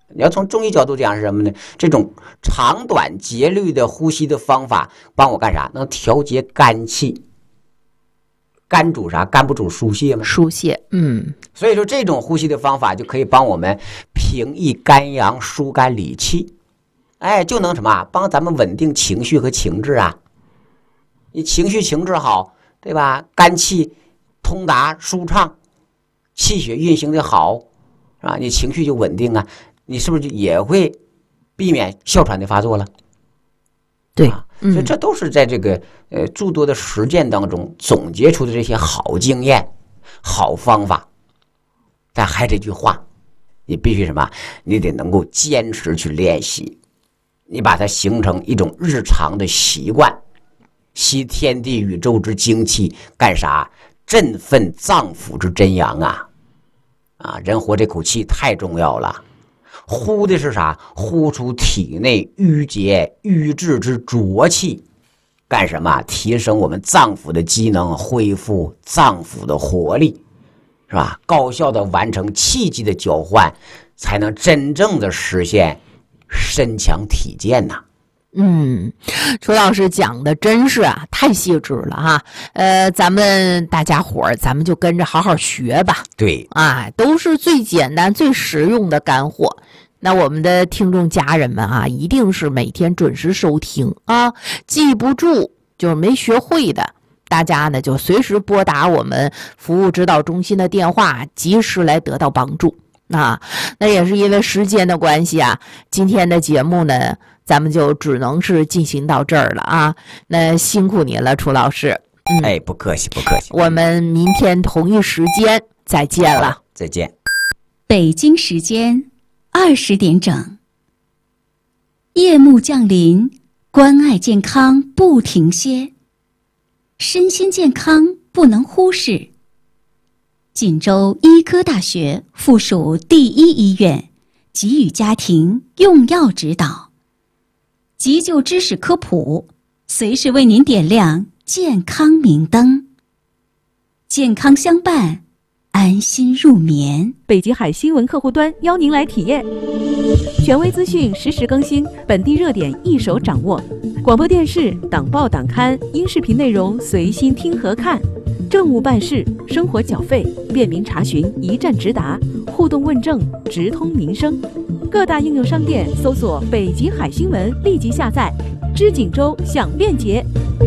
你要从中医角度讲是什么呢？这种长短节律的呼吸的方法，帮我干啥？能调节肝气。肝主啥？肝不主疏泄吗？ 疏泄， 所以说这种呼吸的方法就可以帮我们平抑肝阳、疏肝理气，就能什么？帮咱们稳定情绪和情志啊。你情绪情志好，对吧？肝气通达舒畅，气血运行的好，是吧？你情绪就稳定啊，你是不是就也会避免哮喘的发作了？ 对， 所以这都是在这个诸多的实践当中总结出的这些好经验、好方法。但还这句话，你必须什么？你得能够坚持去练习，你把它形成一种日常的习惯，吸天地宇宙之精气，干啥？振奋脏腑之真阳啊！人活这口气太重要了。呼的是啥？呼出体内淤结瘀滞之浊气，干什么？提升我们脏腑的机能，恢复脏腑的活力，是吧？高效的完成气机的交换，才能真正的实现身强体健呐。 楚老师讲的真是太细致了哈。咱们大家伙儿，咱们就跟着好好学吧。 对都是最简单、最实用的干货。那我们的听众家人们一定是每天准时收听记不住就是没学会的，大家呢就随时拨打我们服务指导中心的电话，及时来得到帮助。那也是因为时间的关系今天的节目呢，咱们就只能是进行到这儿了那辛苦您了，楚老师。 不客气不客气。 我们明天同一时间再见了。 再见。 北京时间20点整，夜幕降临，关爱健康不停歇，身心健康不能忽视。锦州医科大学附属第一医院给予家庭用药指导，急救知识科普，随时为您点亮健康明灯，健康相伴，安心入眠。 北极海新闻客户端邀您来体验，权威资讯实时更新，本地热点一手掌握，广播电视、党报党刊、音视频内容随心听和看，政务办事、生活缴费便民查询一站直达，互动问政直通民生。各大应用商店搜索北极海新闻，立即下载，知锦州享便捷。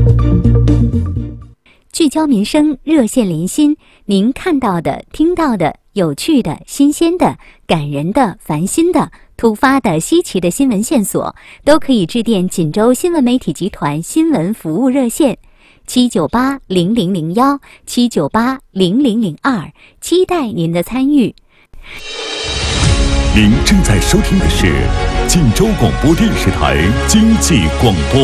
聚焦民生，热线连心，您看到的、听到的、有趣的、新鲜的、感人的、烦心的、突发的、稀奇的新闻线索，都可以致电锦州新闻媒体集团新闻服务热线7980001 7980002，期待您的参与。 您正在收听的是锦州广播电视台经济广播。